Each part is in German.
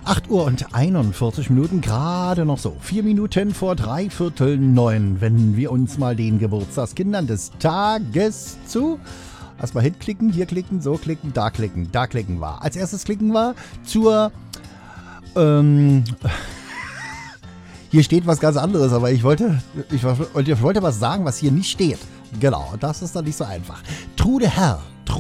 8 Uhr und 41 Minuten, gerade noch so. 4 Minuten vor 8:45, wenden wir uns mal den Geburtstagskindern des Tages zu. Erstmal hinklicken, hier klicken, so klicken, da klicken wir. Als erstes klicken wir zur... hier steht was ganz anderes, aber ich wollte was sagen, was hier nicht steht. Genau, das ist dann nicht so einfach. Trude Herr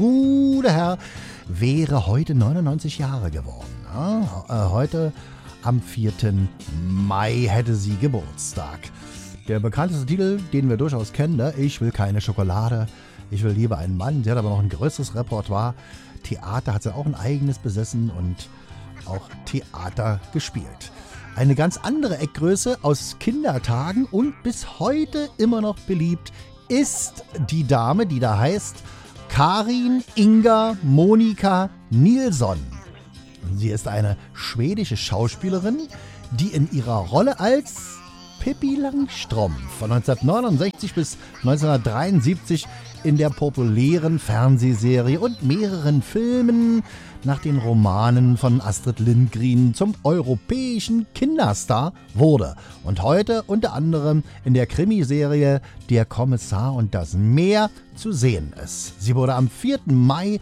wäre heute 99 Jahre geworden. Ja, heute am 4. Mai hätte sie Geburtstag. Der bekannteste Titel, den wir durchaus kennen, ne? Ich will keine Schokolade, ich will lieber einen Mann. Sie hat aber noch ein größeres Repertoire. Theater hat sie auch ein eigenes besessen und auch Theater gespielt. Eine ganz andere Eckgröße aus Kindertagen und bis heute immer noch beliebt ist die Dame, die da heißt Karin Inga Monika Nilsson. Sie ist eine schwedische Schauspielerin, die in ihrer Rolle als Pippi Langstrumpf von 1969 bis 1973 in der populären Fernsehserie und mehreren Filmen nach den Romanen von Astrid Lindgren zum europäischen Kinderstar wurde und heute unter anderem in der Krimiserie Der Kommissar und das Meer zu sehen ist. Sie wurde am 4. Mai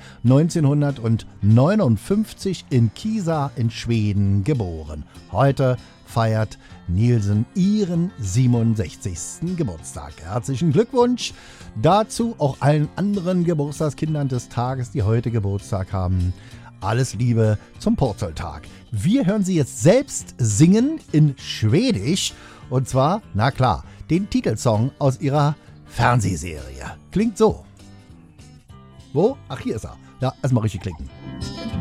1959 in Kisa in Schweden geboren. Heute feiert Nilsson ihren 67. Geburtstag. Herzlichen Glückwunsch dazu, auch allen anderen Geburtstagskindern des Tages, die heute Geburtstag haben. Alles Liebe zum Purzeltag. Wir hören sie jetzt selbst singen in Schwedisch und zwar, na klar, den Titelsong aus ihrer Fernsehserie. Klingt so. Wo? Ach, hier ist er. Ja, erstmal richtig klicken.